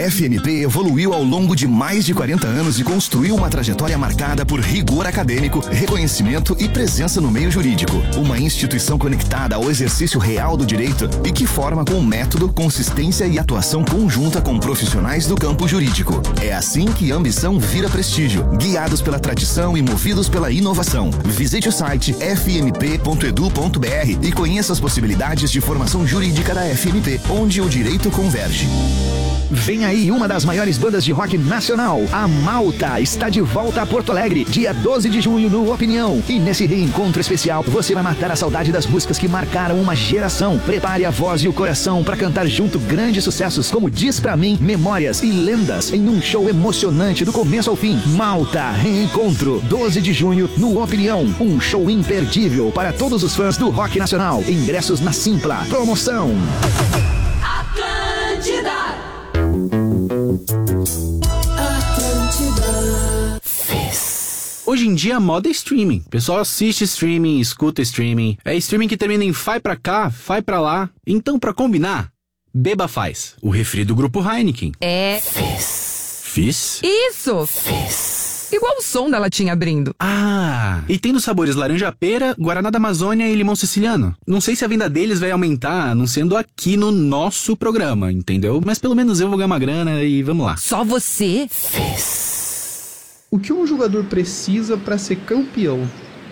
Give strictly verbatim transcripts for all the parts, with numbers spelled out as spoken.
F M P evoluiu ao longo de mais de quarenta anos e construiu uma trajetória marcada por rigor acadêmico, reconhecimento e presença no meio jurídico. Uma instituição conectada ao exercício real do direito e que forma com método, consistência e atuação conjunta com profissionais do campo jurídico. É assim que a ambição vira prestígio, guiados pela tradição e movidos pela inovação. Visite o site f m p ponto e d u ponto b r e conheça as possibilidades de formação jurídica da F M P, onde o direito converge. Vem aí uma das maiores bandas de rock nacional, a Malta, está de volta a Porto Alegre, dia doze de junho no Opinião. E nesse reencontro especial, você vai matar a saudade das músicas que marcaram uma geração. Prepare a voz e o coração para cantar junto grandes sucessos como Diz Pra Mim, Memórias e Lendas, em um show emocionante do começo ao fim. Malta, reencontro, doze de junho no Opinião, um show imperdível para todos os fãs do rock nacional. Ingressos na Simpla. Promoção Atlântida. Hoje em dia a moda é streaming. O pessoal assiste streaming, escuta streaming. É streaming que termina em vai pra cá, vai pra lá. Então, pra combinar, Beba Faz, o refri do grupo Heineken. É... Fizz. Fizz? Isso! Fizz. Igual o som da latinha abrindo. Ah, e tem nos sabores laranja-pera, Guaraná da Amazônia e limão siciliano. Não sei se a venda deles vai aumentar, anunciando aqui no nosso programa, entendeu? Mas pelo menos eu vou ganhar uma grana e vamos lá. Só você? Fizz. O que um jogador precisa para ser campeão?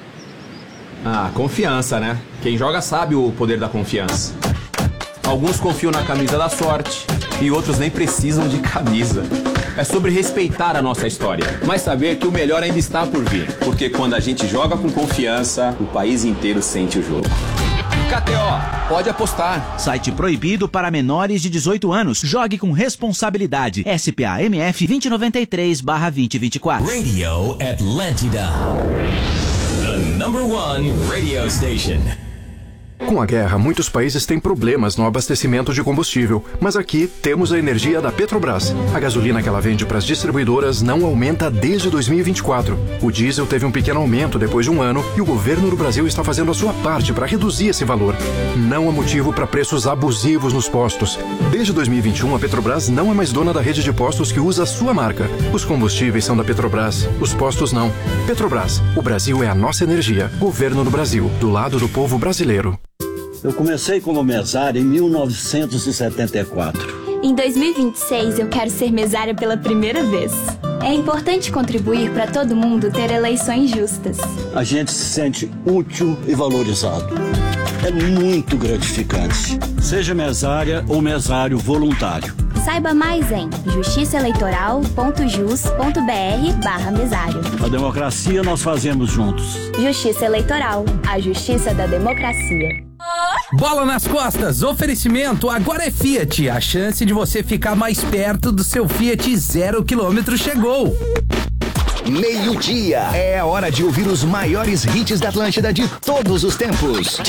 Ah, confiança, né? Quem joga sabe o poder da confiança. Alguns confiam na camisa da sorte e outros nem precisam de camisa. É sobre respeitar a nossa história, mas saber que o melhor ainda está por vir. Porque quando a gente joga com confiança, o país inteiro sente o jogo. K T O, pode apostar. Site proibido para menores de dezoito anos. Jogue com responsabilidade. S P A M F vinte e noventa e três barra vinte e vinte e quatro. Radio Atlântida. The number one radio station. Com a guerra, muitos países têm problemas no abastecimento de combustível, mas aqui temos a energia da Petrobras. A gasolina que ela vende para as distribuidoras não aumenta desde dois mil e vinte e quatro. O diesel teve um pequeno aumento depois de um ano e o governo do Brasil está fazendo a sua parte para reduzir esse valor. Não há motivo para preços abusivos nos postos. Desde dois mil e vinte e um, a Petrobras não é mais dona da rede de postos que usa a sua marca. Os combustíveis são da Petrobras, os postos não. Petrobras, o Brasil é a nossa energia. Governo do Brasil, do lado do povo brasileiro. Eu comecei como mesário em mil novecentos e setenta e quatro. Em dois mil e vinte e seis, eu quero ser mesária pela primeira vez. É importante contribuir para todo mundo ter eleições justas. A gente se sente útil e valorizado. É muito gratificante. Seja mesária ou mesário voluntário. Saiba mais em justiçaeleitoral ponto jus ponto br barra mesário. A democracia nós fazemos juntos. Justiça Eleitoral, a justiça da democracia. Bola nas costas, oferecimento agora é Fiat. A chance de você ficar mais perto do seu Fiat zero quilômetro chegou. Meio-dia, é a hora de ouvir os maiores hits da Atlântida de todos os tempos.